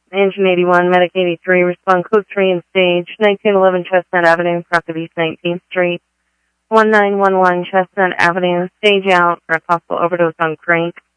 Engine 81, Medic 83, respond code 3 in stage, 1911 Chestnut Avenue, south of East 19th Street. 1911 Chestnut Avenue, stage out for a possible overdose on crank.